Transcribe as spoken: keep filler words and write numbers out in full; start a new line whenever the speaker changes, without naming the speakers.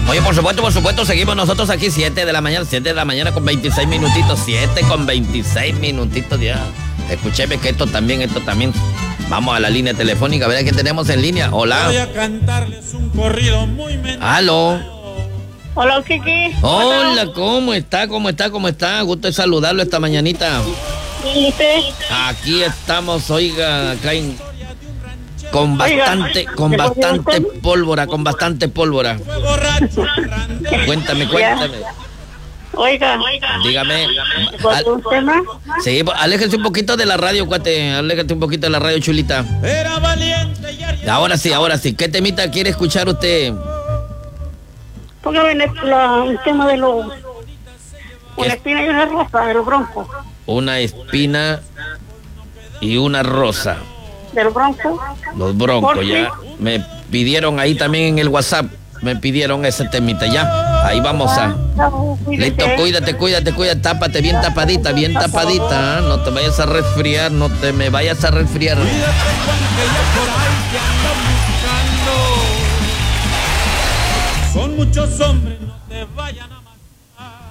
Oye, por supuesto, por supuesto, seguimos nosotros aquí siete de la mañana, siete de la mañana con veintiséis minutitos, siete con veintiséis minutitos ya. Escúcheme que esto también, esto también. Vamos a la línea telefónica, a ver a quién tenemos en línea. Hola.
Voy a cantarles un corrido muy mentado.
Aló.
Hola, Kiki.
Hola, ¿cómo está? ¿Cómo está? ¿Cómo está? Gusto de saludarlo esta mañanita.
¿Y usted?
Aquí estamos, oiga, acá en, con
Oiga,
bastante, con
¿me
bastante
cogió usted?
pólvora, con bastante pólvora.
Borracho,
Cuéntame, cuéntame.
Oiga,
Dígame.
¿por
Al-
un tema?
sí, aléjese un poquito de la radio, cuate. Aléjate un poquito de la radio, chulita.
era valiente y arriesgado.
Ahora sí, ahora sí. ¿Qué temita quiere escuchar usted?
Porque viene la- el tema de los...
¿Qué?
Una espina y una rosa de los broncos.
Una espina y una rosa.
De los broncos.
Los broncos,
¿Por
ya. Me pidieron ahí también en el WhatsApp. Me pidieron ese temita, ya. Ahí vamos a. Listo, cuídate, cuídate, cuídate. Tápate bien tapadita, bien tapadita. ¿eh? No te vayas a resfriar, no te me vayas a resfriar.
Cuídate, Juan, que ya por ahí te andan buscando. Son muchos hombres, no te vayan a